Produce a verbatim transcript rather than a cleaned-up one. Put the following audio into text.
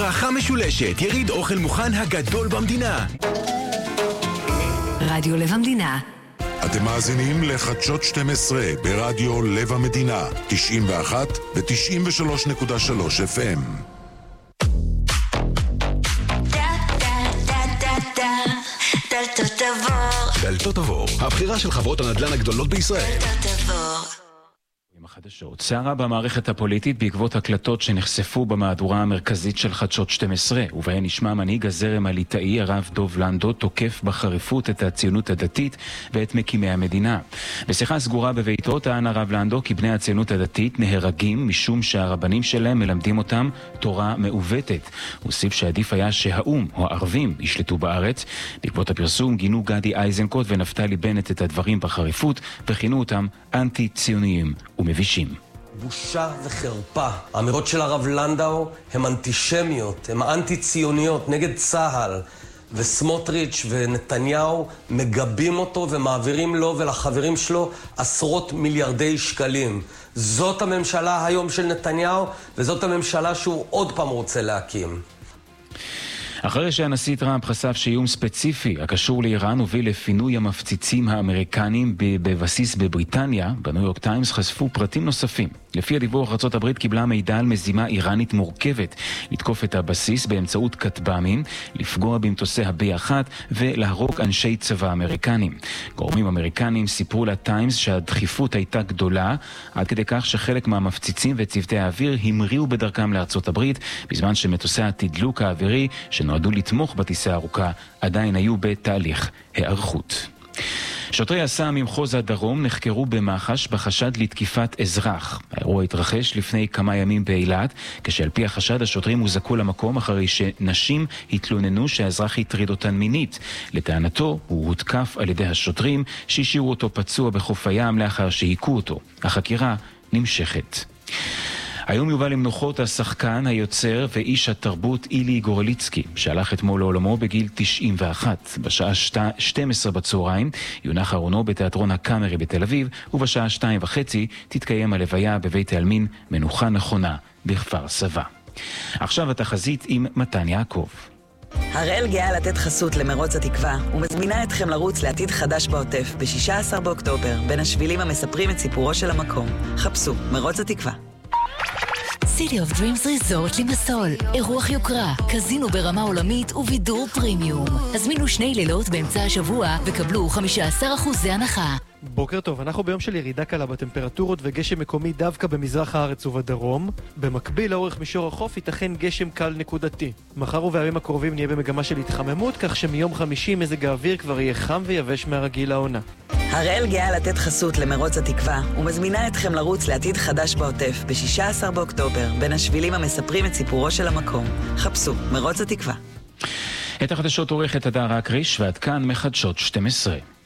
ברכה משולשת, יריד אוכל מוכן הגדול במדינה. רדיו לב המדינה. אתם מאזינים לחדשות שתים עשרה ברדיו לב המדינה, תשעים ואחת ו-תשעים ושלוש נקודה שלוש אף אם. דלתות עבור, הבחירה של חברות הנדל"ן הגדולות בישראל. עם החדשות, סערה במערכת הפוליטית בעקבות הקלטות שנחשפו במהדורה המרכזית של חדשות שתים עשרה, ובהן נשמע מנהיג הזרם הליטאי הרב דוב לנדו תוקף בחריפות את הציונות הדתית ואת מקימי המדינה. בשיחה סגורה בביתו טען הרב לנדו כי בני הציונות הדתית נהרגים משום שהרבנים שלהם מלמדים אותם תורה מעוותת. הוא הוסיף שעדיף היה שהאום או הערבים ישלטו בארץ. בעקבות הפרסום גינו גדי איזנקוט ונפתלי בנט את הדברים בחריפות וכינו אותם אנטי-ציוניים ומבישים. בושה וחרפה. האמירות של הרב לנדאו הן אנטישמיות, הן אנטי-ציוניות נגד צהל, וסמוטריץ' ונתניהו מגבים אותו ומעבירים לו ולחברים שלו עשרות מיליארדי שקלים. זאת הממשלה היום של נתניהו, וזאת הממשלה שהוא עוד פעם רוצה להקים. אחרי שהנשיא טראמפ חשף שאיום ספציפי הקשור לאיראן הוביל לפינוי המפציצים האמריקנים בבסיס בבריטניה, בניו יורק טיימס חשפו פרטים נוספים. לפי הדיווח, ארצות הברית קיבלה מידע על מזימה איראנית מורכבת לתקוף את הבסיס באמצעות כטב"מים, לפגוע במטוסי הבי אחת ולהרוג אנשי צבא אמריקנים. גורמים אמריקנים סיפרו לטיימס שהדחיפות הייתה גדולה, עד כדי כך שחלק מהמפציצים וצוותי האוויר המריאו בדרכם לארצות הברית, בזמן שמטוסי התדלוק האווירי שנועדו לתמוך בטיסה הארוכה עדיין היו בתהליך הערכות. שוטרי יס"מ ממחוז הדרום נחקרו במח"ש בחשד לתקיפת אזרח. האירוע התרחש לפני כמה ימים באילת, כשעל פי החשד השוטרים הוזעקו למקום אחרי שנשים התלוננו שהאזרח הטריד אותן מינית. לטענתו הוא הותקף על ידי השוטרים שהשאירו אותו פצוע בחוף הים לאחר שהיכו אותו. החקירה נמשכת. היום יובא למנוחות השחקן, היוצר ואיש התרבות אילי גורליצקי, שהלך אתמול לעולמו בגיל תשעים ואחת. בשעה שתים עשרה בצהריים יונח ארונו בתיאטרון הקאמרי בתל אביב, ובשעה שתיים וחצי תתקיים הלוויה בבית העלמין מנוחה נכונה בכפר סבא. עכשיו התחזית עם מתן יעקב. הראל גאה לתת חסות למרוץ התקווה ומזמינה אתכם לרוץ לעתיד חדש בעוטף ב-שישה עשר באוקטובר בין השבילים המספרים את סיפורו של המקום. חפשו מרוץ התקווה. City of Dreams Resort לימסול, אירוח יוקרה, קזינו ברמה עולמית ובידור פרימיום. הזמינו שני לילות באמצע השבוע וקבלו חמישה עשר אחוז הנחה. בוקר טוב, אנחנו ביום של ירידה קלה בטמפרטורות וגשם מקומי דווקא במזרח הארץ ובדרום. במקביל, לאורך מישור החוף ייתכן גשם קל נקודתי. מחר ובימים הקרובים נהיה במגמה של התחממות, כך שמיום חמישי מזג האוויר כבר יהיה חם ויבש מהרגיל לעונה. הראל גאה לתת חסות למרוץ התקווה ומזמינה אתכם לרוץ לעתיד חדש בעוטף ב-שישה עשר באוקטובר בין השבילים המספרים את סיפורו של המקום. חפשו מרוץ התקווה. את החדשות עורכת הדר הקריש, ועד כאן מחדשות שתים עשרה.